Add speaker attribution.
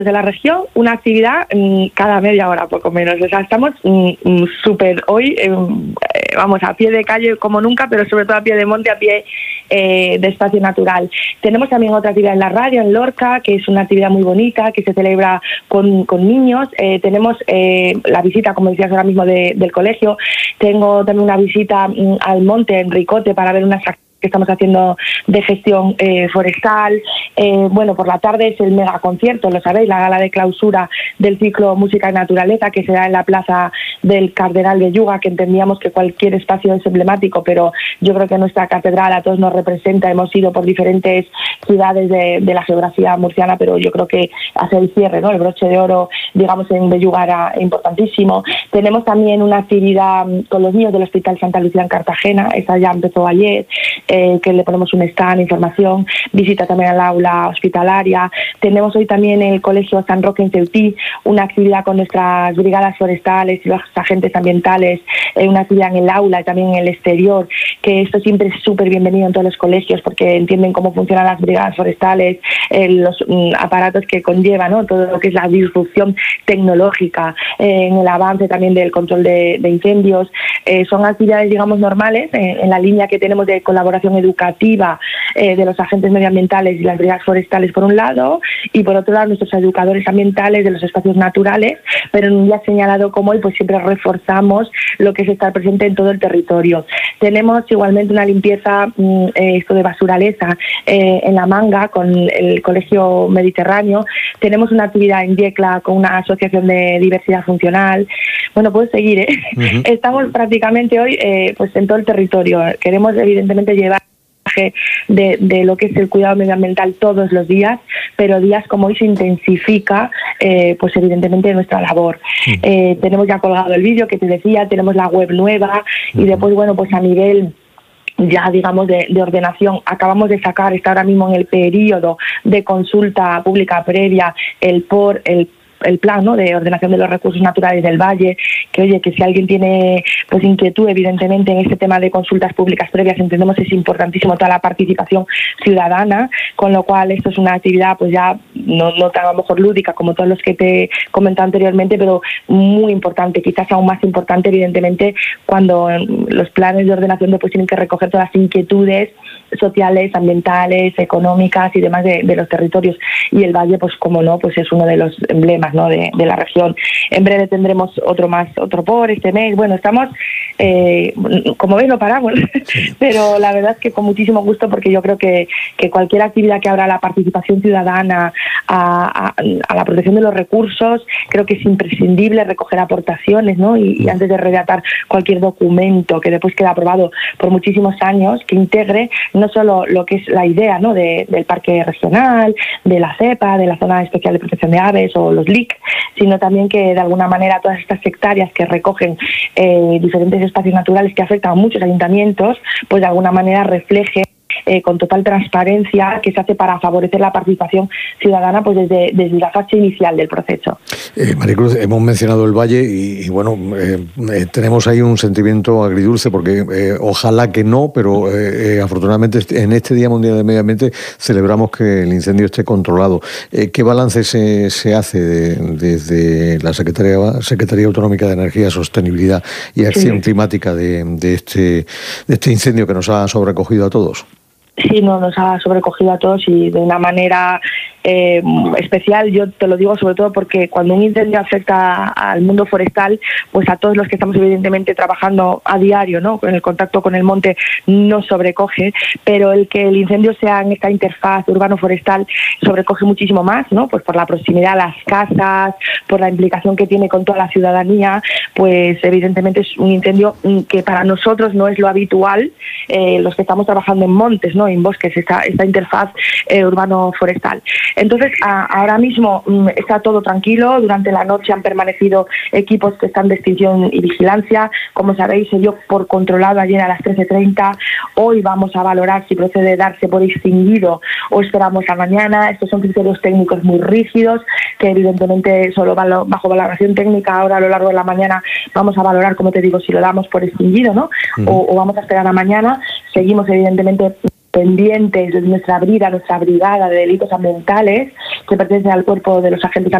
Speaker 1: de la región, una actividad cada media hora, poco menos. O sea, estamos súper hoy, vamos, a pie de calle como nunca, pero sobre todo a pie de monte, a pie de espacio natural. Tenemos también otra actividad en la radio, en Lorca, que es una actividad muy bonita, que se celebra con niños. Tenemos la visita, como decías ahora mismo, del colegio. Tengo también una visita al monte, en Ricote, para ver unas que estamos haciendo de gestión forestal. Bueno, por la tarde es el mega concierto, lo sabéis, la gala de clausura del ciclo Música y Naturaleza, que se da en la plaza del Cardenal de Yuga, que entendíamos que cualquier espacio es emblemático, pero yo creo que nuestra catedral a todos nos representa. Hemos ido por diferentes ciudades de la geografía murciana, pero yo creo que hace el cierre, ¿no? El broche de oro, digamos, en Belluga era importantísimo. Tenemos también una actividad con los niños del Hospital Santa Lucía en Cartagena, esa ya empezó ayer, que le ponemos un stand, información, visita también al aula hospitalaria. Tenemos hoy también en el Colegio San Roque en Ceutí una actividad con nuestras brigadas forestales y los agentes ambientales, una actividad en el aula y también en el exterior, que esto siempre es súper bienvenido en todos los colegios porque entienden cómo funcionan las brigadas forestales, los aparatos que conllevan, ¿no? Todo lo que es la disrupción tecnológica, en el avance también del control de incendios. Son actividades, digamos, normales en la línea que tenemos de colaboración educativa de los agentes medioambientales y las brigadas forestales por un lado, y por otro lado nuestros educadores ambientales de los espacios naturales, pero en un día señalado como hoy pues siempre reforzamos lo que es estar presente en todo el territorio. Tenemos igualmente una limpieza esto de basuraleza en La Manga con el Colegio Mediterráneo. Tenemos una actividad en Yecla con una asociación de diversidad funcional. Bueno, puedo seguir, ¿eh? Uh-huh. Estamos prácticamente hoy pues en todo el territorio. Queremos evidentemente llevar de lo que es el cuidado medioambiental todos los días, pero días como hoy se intensifica pues evidentemente nuestra labor. Tenemos ya colgado el vídeo que te decía, tenemos la web nueva y después, bueno, pues a nivel ya digamos de ordenación, acabamos de sacar, está ahora mismo en el periodo de consulta pública previa el plan, ¿no?, de ordenación de los recursos naturales del valle, que oye, que si alguien tiene pues inquietud evidentemente en este tema de consultas públicas previas, entendemos es importantísimo toda la participación ciudadana, con lo cual esto es una actividad pues ya no tan a lo mejor lúdica como todos los que te he comentado anteriormente, pero muy importante, quizás aún más importante evidentemente cuando los planes de ordenación después tienen que recoger todas las inquietudes sociales, ambientales, económicas y demás de los territorios, y el valle pues como no, pues es uno de los emblemas, ¿no?, de la región. En breve tendremos otro por este mes. Bueno, estamos como veis no paramos, pero la verdad es que con muchísimo gusto, porque yo creo que cualquier actividad que abra la participación ciudadana a la protección de los recursos, creo que es imprescindible recoger aportaciones, ¿no? Y antes de redactar cualquier documento que después queda aprobado por muchísimos años, que integre no solo lo que es la idea, ¿no?, del parque regional, de la CEPA, de la zona especial de protección de aves o los LIC, sino también que de alguna manera todas estas hectáreas que recogen diferentes espacios naturales que afectan a muchos ayuntamientos, pues de alguna manera refleje con total transparencia que se hace para favorecer la participación ciudadana pues desde la fase inicial del proceso.
Speaker 2: Maricruz, hemos mencionado el valle y bueno, tenemos ahí un sentimiento agridulce porque ojalá que no, pero afortunadamente en este Día Mundial del Medio Ambiente celebramos que el incendio esté controlado. ¿Qué balance se hace desde la Secretaría Autonómica de Energía, Sostenibilidad y Acción Climática de este incendio que nos ha sobrecogido a todos?
Speaker 1: Sí, nos ha sobrecogido a todos y de una manera especial. Yo te lo digo sobre todo porque cuando un incendio afecta al mundo forestal, pues a todos los que estamos evidentemente trabajando a diario, ¿no?, con el contacto con el monte, nos sobrecoge, pero el que el incendio sea en esta interfaz urbano-forestal sobrecoge muchísimo más, ¿no?, pues por la proximidad a las casas, por la implicación que tiene con toda la ciudadanía, pues evidentemente es un incendio que para nosotros no es lo habitual, los que estamos trabajando en montes, ¿no?, en bosques, esta interfaz urbano-forestal. Entonces, ahora mismo está todo tranquilo. Durante la noche han permanecido equipos que están de extinción y vigilancia. Como sabéis, se dio por controlado ayer a las 13:30. Hoy vamos a valorar si procede darse por extinguido o esperamos a mañana. Estos son criterios técnicos muy rígidos que evidentemente solo bajo valoración técnica. Ahora a lo largo de la mañana vamos a valorar, como te digo, si lo damos por extinguido, ¿no? O vamos a esperar a mañana. Seguimos evidentemente pendientes de nuestra brigada de delitos ambientales, que pertenecen al cuerpo de los agentes